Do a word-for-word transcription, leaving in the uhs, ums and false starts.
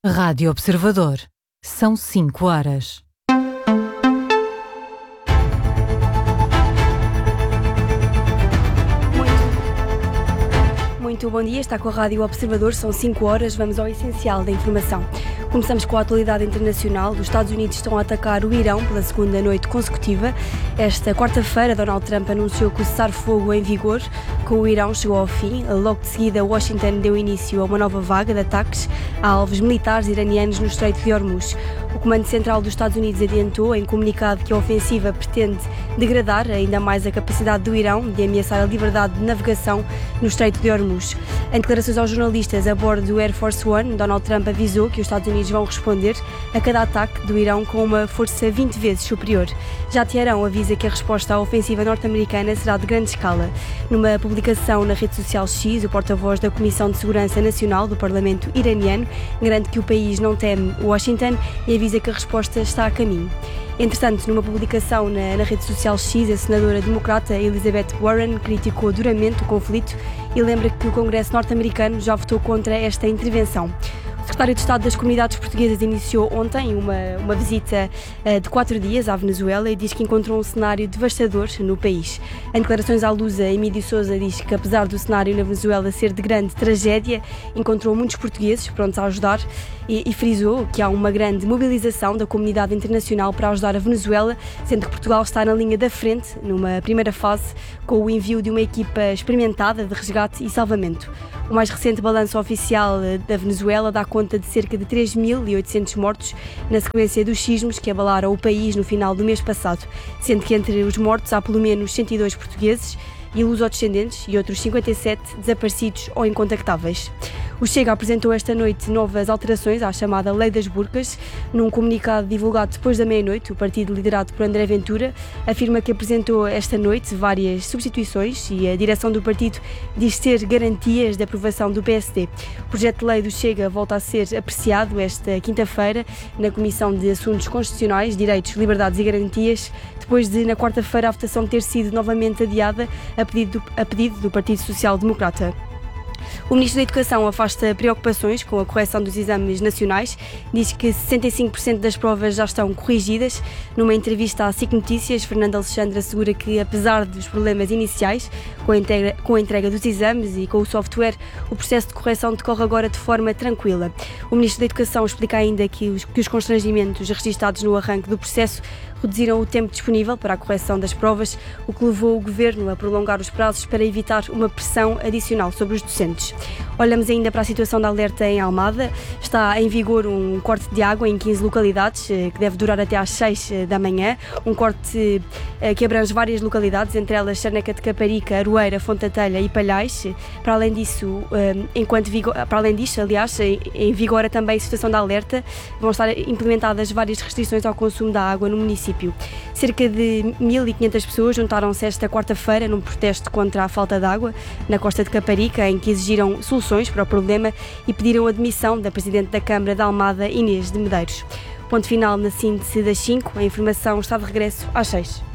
Rádio Observador. São cinco horas. Muito bom dia, está com a Rádio Observador, são cinco horas, vamos ao essencial da informação. Começamos com a atualidade internacional. Os Estados Unidos estão a atacar o Irão pela segunda noite consecutiva. Esta quarta-feira, Donald Trump anunciou que o cessar-fogo em vigor com o Irão chegou ao fim. Logo de seguida, Washington deu início a uma nova vaga de ataques a alvos militares iranianos no Estreito de Hormuz. O Comando Central dos Estados Unidos adiantou em comunicado que a ofensiva pretende degradar ainda mais a capacidade do Irão de ameaçar a liberdade de navegação no Estreito de Hormuz. Em declarações aos jornalistas a bordo do Air Force One, Donald Trump avisou que os Estados Unidos vão responder a cada ataque do Irão com uma força vinte vezes superior. Já Teherão avisa que a resposta à ofensiva norte-americana será de grande escala. Numa publicação na rede social X, o porta-voz da Comissão de Segurança Nacional do Parlamento iraniano garante que o país não teme Washington e avisa que a resposta está a caminho. Entretanto, numa publicação na, na rede social X, a senadora democrata Elizabeth Warren criticou duramente o conflito e lembra que o Congresso norte-americano já votou contra esta intervenção. O secretário de Estado das Comunidades Portuguesas iniciou ontem uma, uma visita uh, de quatro dias à Venezuela e diz que encontrou um cenário devastador no país. Em declarações à Lusa, Emílio Sousa diz que, apesar do cenário na Venezuela ser de grande tragédia, encontrou muitos portugueses prontos a ajudar e, e frisou que há uma grande mobilização da comunidade internacional para ajudar a Venezuela, sendo que Portugal está na linha da frente, numa primeira fase, com o envio de uma equipa experimentada de resgate e salvamento. O mais recente balanço oficial da Venezuela dá conta de cerca de três mil e oitocentos mortos na sequência dos sismos que abalaram o país no final do mês passado, sendo que entre os mortos há pelo menos cento e dois portugueses e lusodescendentes e outros cinquenta e sete desaparecidos ou incontactáveis. O Chega apresentou esta noite novas alterações à chamada Lei das Burcas. Num comunicado divulgado depois da meia-noite, o partido liderado por André Ventura afirma que apresentou esta noite várias substituições e a direção do partido diz ter garantias de aprovação do P S D. O projeto de lei do Chega volta a ser apreciado esta quinta-feira na Comissão de Assuntos Constitucionais, Direitos, Liberdades e Garantias, depois de, na quarta-feira, a votação ter sido novamente adiada a pedido do, a pedido do Partido Social Democrata. O Ministro da Educação afasta preocupações com a correção dos exames nacionais, diz que sessenta e cinco por cento das provas já estão corrigidas. Numa entrevista à S I C Notícias, Fernando Alexandre assegura que, apesar dos problemas iniciais com a, entrega, com a entrega dos exames e com o software, o processo de correção decorre agora de forma tranquila. O Ministro da Educação explica ainda que os, que os constrangimentos registados no arranque do processo reduziram o tempo disponível para a correção das provas, o que levou o Governo a prolongar os prazos para evitar uma pressão adicional sobre os docentes. Olhamos ainda para a situação de alerta em Almada. Está em vigor um corte de água em quinze localidades, que deve durar até às seis da manhã. Um corte que abrange várias localidades, entre elas Charneca de Caparica, Aroeira, Fontatelha e Palhais. Para além disso, enquanto vigor, para além disto, aliás, em vigor também a situação de alerta, vão estar implementadas várias restrições ao consumo da água no município. Cerca de mil e quinhentas pessoas juntaram-se esta quarta-feira num protesto contra a falta de água na costa de Caparica, em que exigiram soluções para o problema e pediram a demissão da Presidente da Câmara de Almada, Inês de Medeiros. Ponto final na síntese das cinco. A informação está de regresso às seis.